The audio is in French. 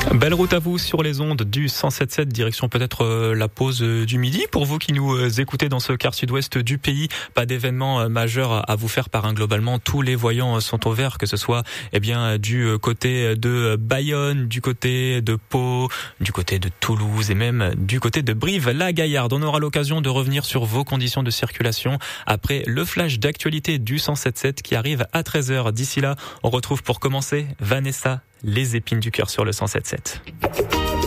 Belle route à vous sur les ondes du 107.7, direction peut-être la pause du midi. Pour vous qui nous écoutez dans ce quart sud-ouest du pays, pas d'événement majeur à vous faire part. Globalement, tous les voyants sont au vert, que ce soit du côté de Bayonne, du côté de Pau, du côté de Toulouse et même du côté de Brive-la-Gaillarde. On aura l'occasion de revenir sur vos conditions de circulation après le flash d'actualité du 107.7 qui arrive à 13h. D'ici là, on retrouve pour commencer Vanessa, Les épines du cœur sur le 107.7.